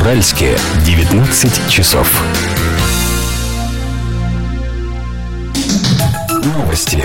Уральске 19 часов. Новости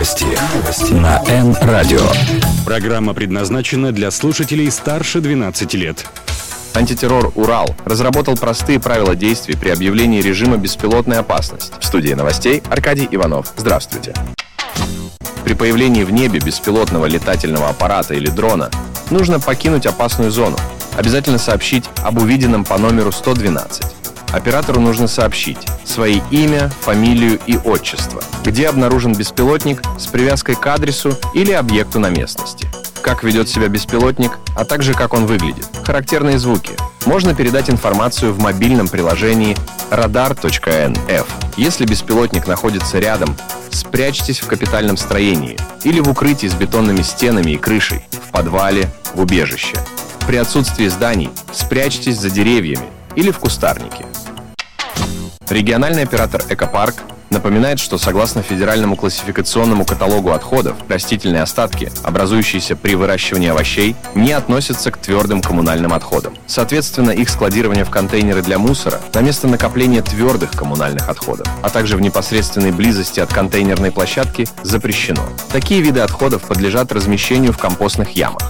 на Н-радио. Программа предназначена для слушателей старше 12 лет. Антитеррор «Урал» разработал простые правила действий при объявлении режима беспилотной опасности. В студии новостей Аркадий Иванов. Здравствуйте. При появлении в небе беспилотного летательного аппарата или дрона нужно покинуть опасную зону. Обязательно сообщить об увиденном по номеру 112. Оператору нужно сообщить свое имя, фамилию и отчество, где обнаружен беспилотник с привязкой к адресу или объекту на местности, как ведет себя беспилотник, а также как он выглядит, характерные звуки. Можно передать информацию в мобильном приложении radar.nf. Если беспилотник находится рядом, спрячьтесь в капитальном строении или в укрытии с бетонными стенами и крышей, в подвале, в убежище. При отсутствии зданий спрячьтесь за деревьями или в кустарнике. Региональный оператор «Экопарк» напоминает, что согласно Федеральному классификационному каталогу отходов, растительные остатки, образующиеся при выращивании овощей, не относятся к твердым коммунальным отходам. Соответственно, их складирование в контейнеры для мусора на место накопления твердых коммунальных отходов, а также в непосредственной близости от контейнерной площадки запрещено. Такие виды отходов подлежат размещению в компостных ямах.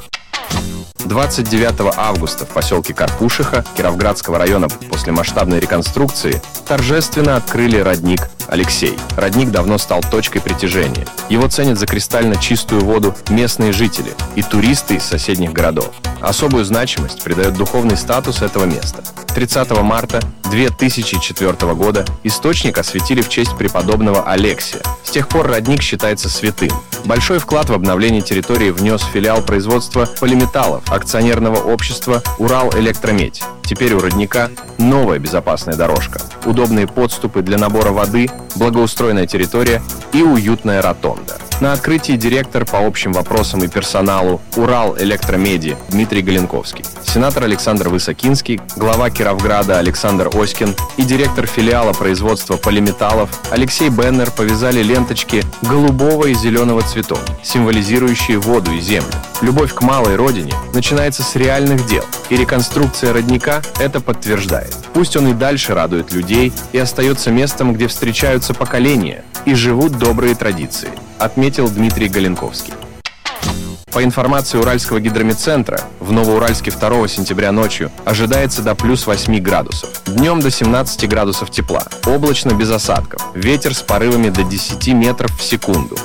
29 августа в поселке Карпушиха Кировградского района после масштабной реконструкции торжественно открыли родник «Алексей». Родник давно стал точкой притяжения. Его ценят за кристально чистую воду местные жители и туристы из соседних городов. Особую значимость придает духовный статус этого места. 30 марта 2004 года источник осветили в честь преподобного Алексия. С тех пор родник считается святым. Большой вклад в обновление территории внес филиал производства полиметаллов акционерного общества «Урал-Электромедь». Теперь у родника новая безопасная дорожка, удобные подступы для набора воды, благоустроенная территория и уютная ротонда. На открытии директор по общим вопросам и персоналу «Урал-Электромеди» Дмитрий Галенковский, сенатор Александр Высокинский, глава Кировграда Александр Оськин и директор филиала производства полиметаллов Алексей Беннер повязали ленточки голубого и зеленого цветов, символизирующие воду и землю. Любовь к малой родине начинается с реальных дел, и реконструкция родника это подтверждает. Пусть он и дальше радует людей и остается местом, где встречаются поколения и живут добрые традиции, отметил Дмитрий Галенковский. По информации Уральского гидрометцентра, в Новоуральске 2 сентября ночью ожидается до плюс 8 градусов. Днем до 17 градусов тепла. Облачно без осадков. Ветер с порывами до 10 метров в секунду.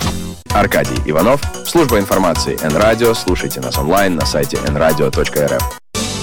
Аркадий Иванов, служба информации Н-радио. Слушайте нас онлайн на сайте nradio.rf.